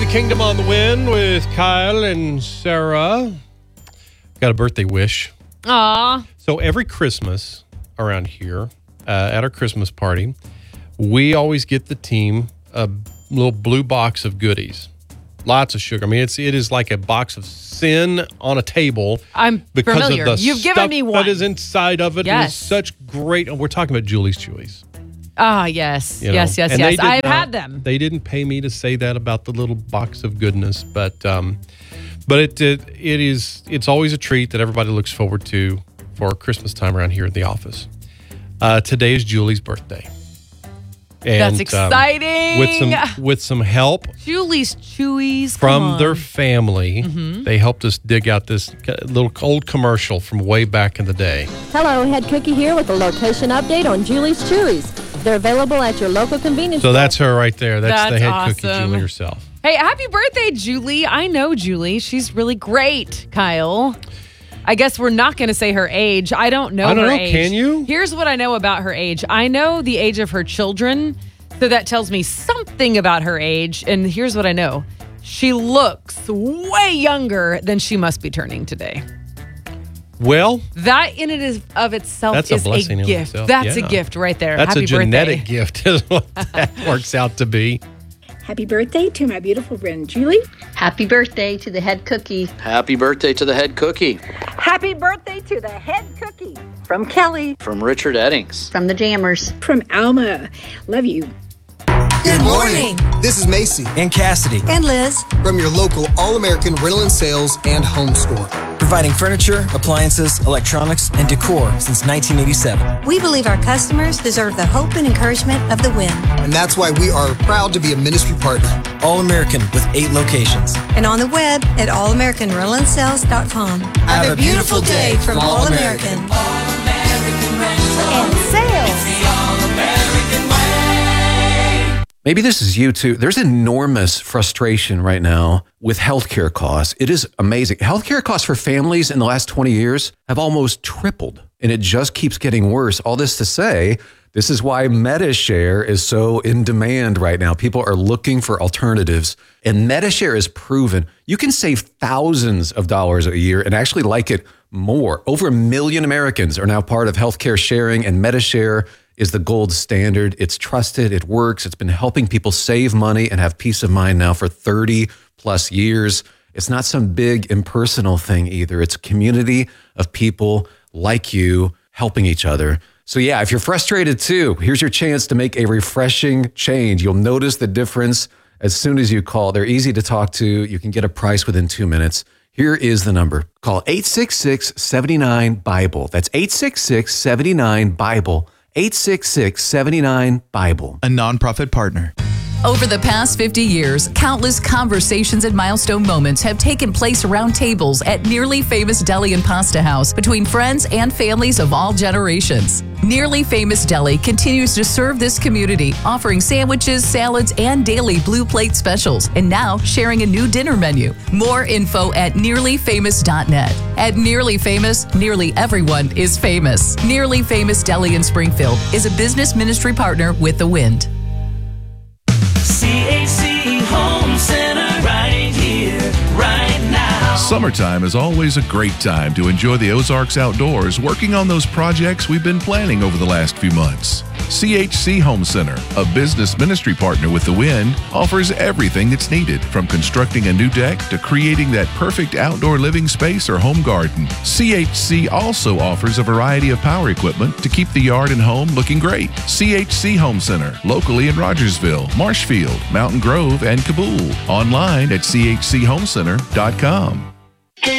Kingdom on the Wind with Kyle and Sarah. Got a birthday wish. Aw. So every Christmas around here, at our Christmas party, we always get the team a little blue box of goodies. Lots of sugar. I mean, it is like a box of sin on a table. I'm because familiar. Of the You've given stuff me one. that is inside of it. Yes. It is such great. And we're talking about Julie's Chewies. Ah, yes. You know? Yes. And they did I've not- had them. They didn't pay me to say that about the little box of goodness, but it's always a treat that everybody looks forward to for Christmas time around here at the office. Today is Julie's birthday. And, That's exciting. With some help Julie's Chewies from their family, they helped us dig out this little old commercial from way back in the day. Hello, Head Cookie here with a location update on Julie's Chewies. They're available at your local convenience So store. that's her right there. That's the That's head cookie, awesome. Julie herself. Hey, happy birthday, Julie. I know Julie. She's really great, Kyle. I guess we're not going to say her age. I don't know her age. Can you? Here's what I know about her age. I know the age of her children, so that tells me something about her age. And here's what I know. She looks way younger than she must be turning today. Well, That in and of itself That's a is blessing in gift. itself. That's Yeah. a gift right there. that's Happy a genetic birthday. gift is what that works out to be. Happy birthday to my beautiful friend Julie. Happy birthday to the head cookie. Happy birthday to the head cookie Happy birthday to the head cookie from Kelly. from Richard Eddings. From the Jammers. From Alma. Love you. Good morning. This is Macy and Cassidy And Liz. from your local All-American Rental and Sales and Home Store. providing furniture, appliances, electronics, and decor since 1987. We believe our customers deserve the hope and encouragement of the win. And that's why we are proud to be a ministry partner. All-American with 8 locations. And on the web at allamericanrentalsales.com. Have a beautiful day from All-American. And sales. Maybe this is you too. There's enormous frustration right now with healthcare costs. It is amazing. Healthcare costs for families in the last 20 years have almost tripled, and it just keeps getting worse. All this to say, this is why MediShare is so in demand right now. People are looking for alternatives, and MediShare is proven you can save thousands of dollars a year and actually like it more. Over 1 million Americans are now part of healthcare sharing, and MediShare is the gold standard. It's trusted, it works. It's been helping people save money and have peace of mind now for 30 plus years. It's not some big impersonal thing either. It's a community of people like you helping each other. So yeah, if you're frustrated too, here's your chance to make a refreshing change. You'll notice the difference as soon as you call. They're easy to talk to. You can get a price within 2 minutes. Here is the number. Call 866-79-BIBLE. That's 866-79-BIBLE. 866-79-BIBLE. A nonprofit partner. Over the past 50 years, countless conversations and milestone moments have taken place around tables at Nearly Famous Deli and Pasta House between friends and families of all generations. Nearly Famous Deli continues to serve this community, offering sandwiches, salads, and daily blue plate specials, and now sharing a new dinner menu. More info at nearlyfamous.net. At Nearly Famous, nearly everyone is famous. Nearly Famous Deli in Springfield is a business ministry partner with The Wind. CHC Home Center right here, right now. Summertime is always a great time to enjoy the Ozarks outdoors, working on those projects we've been planning over the last few months. CHC Home Center, a business ministry partner with The Wind, offers everything that's needed, from constructing a new deck to creating that perfect outdoor living space or home garden. CHC also offers a variety of power equipment to keep the yard and home looking great. CHC Home Center, locally in Rogersville, Marshfield, Mountain Grove, and Kabul. Online at chchomecenter.com.